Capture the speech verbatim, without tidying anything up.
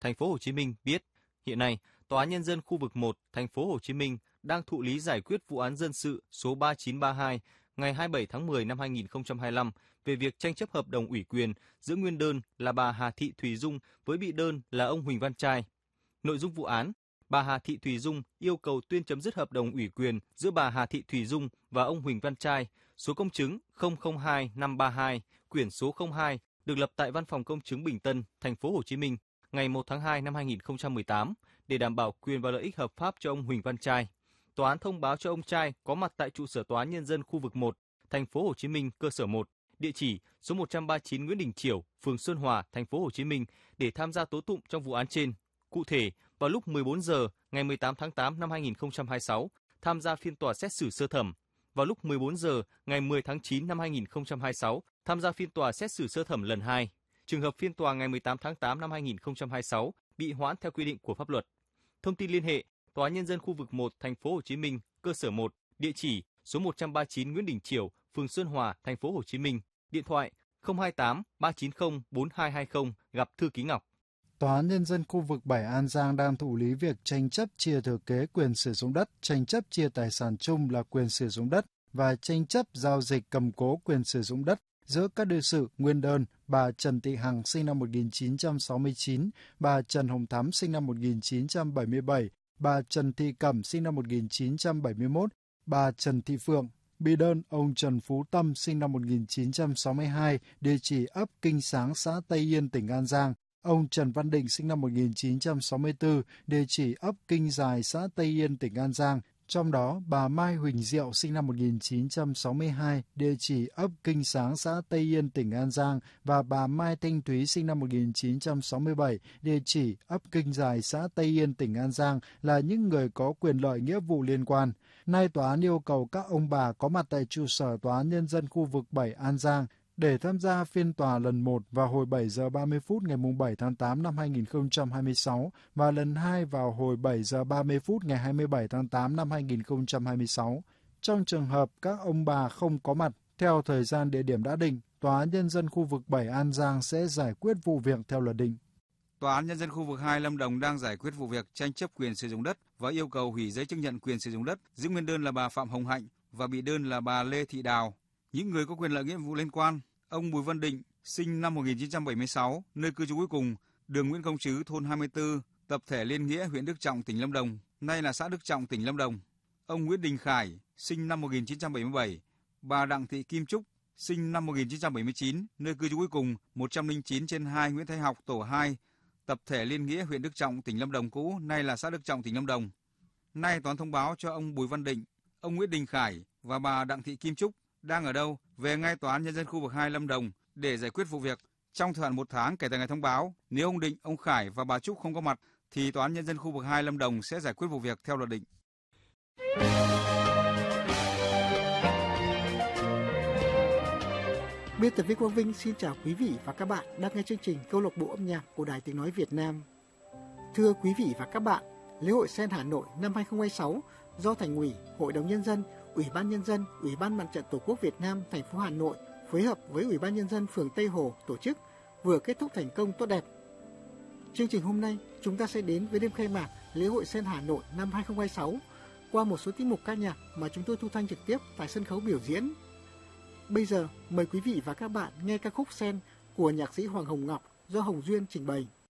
Thành phố Hồ Chí Minh biết, hiện nay Tòa án Nhân dân khu vực một, Thành phố Hồ Chí Minh đang thụ lý giải quyết vụ án dân sự số ba chín ba hai ngày hai mươi bảy tháng mười năm hai nghìn không trăm hai mươi lăm về việc tranh chấp hợp đồng ủy quyền giữa nguyên đơn là bà Hà Thị Thùy Dung với bị đơn là ông Huỳnh Văn Trai. Nội dung vụ án, bà Hà Thị Thùy Dung yêu cầu tuyên chấm dứt hợp đồng ủy quyền giữa bà Hà Thị Thùy Dung và ông Huỳnh Văn Trai, số công chứng không không hai năm ba hai, quyển số không hai, được lập tại Văn phòng Công chứng Bình Tân, Thành phố Hồ Chí Minh, ngày một tháng hai năm hai nghìn không trăm mười tám để đảm bảo quyền và lợi ích hợp pháp cho ông Huỳnh Văn Trai. Tòa án thông báo cho ông Trai có mặt tại trụ sở Tòa án Nhân dân khu vực một, Thành phố Hồ Chí Minh, cơ sở một, địa chỉ số một trăm ba mươi chín Nguyễn Đình Chiểu, phường Xuân Hòa, Thành phố Hồ Chí Minh để tham gia tố tụng trong vụ án trên. Cụ thể, vào lúc mười bốn giờ ngày mười tám tháng tám năm hai nghìn không trăm hai mươi sáu, tham gia phiên tòa xét xử sơ thẩm. Vào lúc mười bốn giờ ngày mười tháng chín năm hai nghìn không trăm hai mươi sáu, tham gia phiên tòa xét xử sơ thẩm lần hai. Trường hợp phiên tòa ngày mười tám tháng tám năm hai nghìn không trăm hai mươi sáu bị hoãn theo quy định của pháp luật. Thông tin liên hệ: Tòa án Nhân dân khu vực một, Thành phố Hồ Chí Minh, cơ sở một, địa chỉ số một trăm ba mươi chín Nguyễn Đình Chiểu, phường Xuân Hòa, Thành phố Hồ Chí Minh. Điện thoại không hai tám ba chín không bốn hai hai không, gặp thư ký Ngọc. Tòa án Nhân dân khu vực bảy An Giang đang thụ lý việc tranh chấp chia thừa kế quyền sử dụng đất, tranh chấp chia tài sản chung là quyền sử dụng đất và tranh chấp giao dịch cầm cố quyền sử dụng đất giữa các đương sự nguyên đơn bà Trần Thị Hằng sinh năm một nghìn chín trăm sáu mươi chín, bà Trần Hồng Thắm sinh năm một nghìn chín trăm bảy mươi bảy, bà Trần Thị Cẩm sinh năm một nghìn chín trăm bảy mươi mốt, bà Trần Thị Phượng. Bị đơn ông Trần Phú Tâm sinh năm một nghìn chín trăm sáu mươi hai, địa chỉ ấp Kinh Sáng, xã Tây Yên, tỉnh An Giang. Ông Trần Văn Định sinh năm một nghìn chín trăm sáu mươi tư, địa chỉ ấp Kinh Dài, xã Tây Yên, tỉnh An Giang. Trong đó, bà Mai Huỳnh Diệu sinh năm một nghìn chín trăm sáu mươi hai, địa chỉ ấp Kinh Sáng, xã Tây Yên, tỉnh An Giang và bà Mai Thanh Thúy sinh năm một nghìn chín trăm sáu mươi bảy, địa chỉ ấp Kinh Dài, xã Tây Yên, tỉnh An Giang là những người có quyền lợi nghĩa vụ liên quan. Nay tòa án yêu cầu các ông bà có mặt tại trụ sở Tòa án Nhân dân khu vực bảy An Giang để tham gia phiên tòa lần một vào hồi bảy giờ ba mươi phút ngày bảy tháng tám năm hai nghìn không trăm hai mươi sáu và lần hai vào hồi bảy giờ ba mươi phút ngày hai mươi bảy tháng tám năm hai nghìn không trăm hai mươi sáu. Trong trường hợp các ông bà không có mặt theo thời gian địa điểm đã định, Tòa án Nhân dân khu vực bảy An Giang sẽ giải quyết vụ việc theo luật định. Tòa án Nhân dân khu vực hai Lâm Đồng đang giải quyết vụ việc tranh chấp quyền sử dụng đất và yêu cầu hủy giấy chứng nhận quyền sử dụng đất giữa nguyên đơn là bà Phạm Hồng Hạnh và bị đơn là bà Lê Thị Đào. Những người có quyền lợi nghĩa vụ liên quan: ông Bùi Văn Định, sinh năm một nghìn chín trăm bảy mươi sáu, nơi cư trú cuối cùng, đường Nguyễn Công Trứ, thôn hai mươi tư, tập thể Liên Nghĩa, huyện Đức Trọng, tỉnh Lâm Đồng, nay là xã Đức Trọng, tỉnh Lâm Đồng. Ông Nguyễn Đình Khải, sinh năm một nghìn chín trăm bảy mươi bảy, bà Đặng Thị Kim Trúc, sinh năm một nghìn chín trăm bảy mươi chín, nơi cư trú cuối cùng, một trăm lẻ chín trên hai Nguyễn Thái Học, tổ hai, tập thể Liên Nghĩa, huyện Đức Trọng, tỉnh Lâm Đồng cũ, nay là xã Đức Trọng, tỉnh Lâm Đồng. Nay tòa án thông báo cho ông Bùi Văn Định, ông Nguyễn Đình Khải và bà Đặng Thị Kim Trúc đang ở đâu về ngay Tòa án Nhân dân khu vực hai Lâm Đồng để giải quyết vụ việc trong thời hạn một tháng kể từ ngày thông báo. Nếu ông Định, ông Khải và bà Trúc không có mặt thì Tòa án Nhân dân khu vực hai Lâm Đồng sẽ giải quyết vụ việc theo luật định. Biên tập viên Quang Vinh xin chào quý vị và các bạn đang nghe chương trình Câu lạc bộ âm nhạc của Đài Tiếng nói Việt Nam. Thưa quý vị và các bạn, lễ hội Sen Hà Nội năm hai không hai sáu do Thành ủy, Hội đồng Nhân dân, Ủy ban Nhân dân, Ủy ban Mặt trận Tổ quốc Việt Nam thành phố Hà Nội phối hợp với Ủy ban Nhân dân phường Tây Hồ tổ chức vừa kết thúc thành công tốt đẹp. Chương trình hôm nay chúng ta sẽ đến với đêm khai mạc lễ hội Sen Hà Nội năm hai không hai sáu qua một số tiết mục ca nhạc mà chúng tôi thu thanh trực tiếp tại sân khấu biểu diễn. Bây giờ mời quý vị và các bạn nghe ca khúc Sen của nhạc sĩ Hoàng Hồng Ngọc do Hồng Duyên trình bày.